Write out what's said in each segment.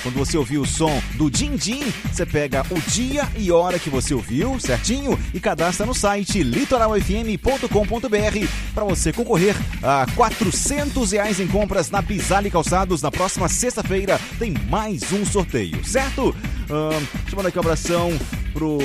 Quando você ouvir o som do Din Din, você pega o dia e hora que você ouviu, certinho, e cadastra no site litoralfm.com.br para você concorrer a R$400 em compras na Pisale Calçados. Na próxima sexta-feira tem mais um sorteio, certo? Deixa eu mandar aqui um abração pro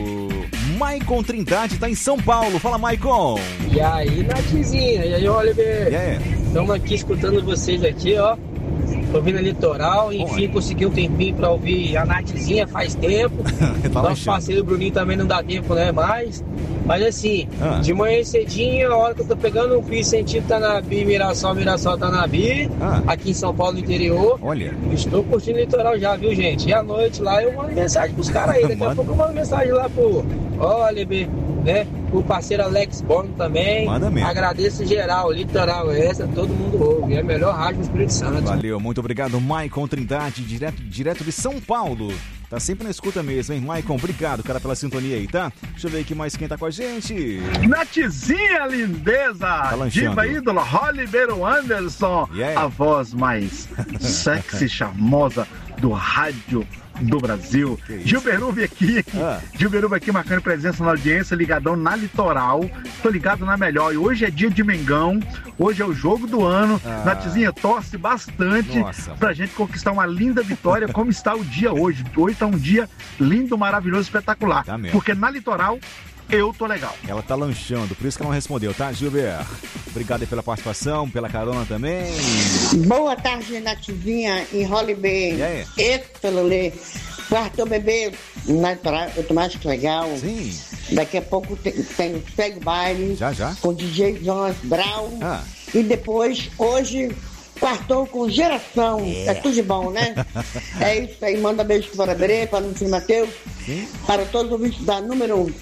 Maicon Trindade, tá em São Paulo. Fala, Maicon. E aí, Natizinha, e aí, Oliver? Estamos aqui escutando vocês aqui, ó. Tô ouvindo a Litoral, enfim, consegui um tempinho pra ouvir a Natizinha faz tempo. Nosso parceiro Bruninho também não dá tempo, né? Mas assim, de manhã cedinho, a hora que eu tô pegando o piso, sentido tá na Bi, Mirassol tá na Bi, aqui em São Paulo, no interior. Olha. Estou curtindo o Litoral já, viu, gente? E à noite lá eu mando mensagem pros caras aí. Daqui a pouco eu mando mensagem lá pro Oliver, né? O parceiro Alex Borno também. Manda mesmo. Agradeço em geral, Litoral essa, todo mundo ouve. É a melhor rádio do Espírito Santo. Valeu, muito obrigado, Maicon Trindade, direto de São Paulo. Tá sempre na escuta mesmo, hein, Maicon? Obrigado, cara, pela sintonia aí, tá? Deixa eu ver aqui mais quem tá com a gente. Natizinha, lindeza! Diva ídola, Oliver Anderson. A voz mais sexy, charmosa do rádio do Brasil. Gilberube aqui. Gilberube aqui marcando presença na audiência, ligadão na Litoral. Tô ligado na melhor. E hoje é dia de Mengão. Hoje é o jogo do ano. Natizinha, torce bastante pra gente conquistar uma linda vitória. Como está o dia hoje? Hoje tá um dia lindo, maravilhoso, espetacular. Tá mesmo. Porque na Litoral eu tô legal. Ela tá lanchando, por isso que ela não respondeu, tá, Gilberto? Obrigado aí pela participação, pela carona também. Boa tarde, Nativinha em Hollywood. Eita, Lulê. Quarto bebê na Litoral, eu tô mais que legal. Sim. Daqui a pouco tem o Segue Baile. Já. Com DJ Jonas Brown. E depois, hoje, quartou com Geração. É tudo de bom, né? É isso aí. Manda beijo para o Berê, para o Filho Mateus. Para todos os ouvintes da número 1.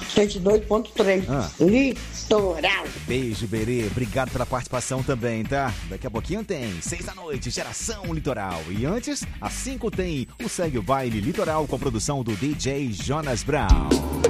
102.3. Litoral. Beijo, Berê. Obrigado pela participação também, tá? Daqui a pouquinho tem 6 da noite, Geração Litoral. E antes, às 5 tem o Segue o Baile Litoral com a produção do DJ Jonas Brown.